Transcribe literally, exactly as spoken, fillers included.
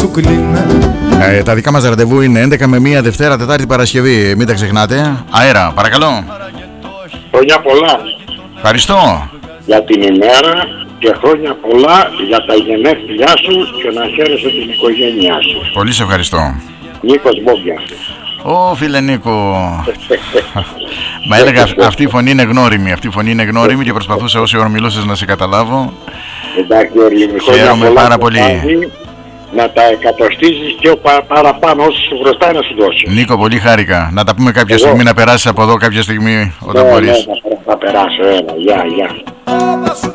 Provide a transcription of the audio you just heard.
σου κλείνε. Ε, τα δικά μας ραντεβού είναι έντεκα με μία Δευτέρα, Τετάρτη, Παρασκευή. Μην τα ξεχνάτε. Αέρα, παρακαλώ. Χρόνια πολλά. Ευχαριστώ. Για την ημέρα και χρόνια πολλά για τα γενέθλιά σου και να χαίρεσαι την οικογένειά σου. Πολύ σε ευχαριστώ. Νίκος Μπόμπιας. Ω, φίλε Νίκο. Μα έλεγα αυτή η φωνή είναι γνώριμη. Αυτή η φωνή είναι γνώριμη και προσπαθούσα όση ώρα μιλούσες να σε καταλάβω. Εντάξει, Ορλίνη, χαίρομαι πάρα πολύ. Να τα εκατοστήσεις και πα, παραπάνω όσοι σου χρωστάει να σου δώσει. Νίκο, πολύ χάρηκα. Να τα πούμε κάποια Εγώ. στιγμή, να περάσεις από εδώ κάποια στιγμή όταν Ναι, μπορείς. ναι, θα, θα περάσω, έλα, γεια, γεια.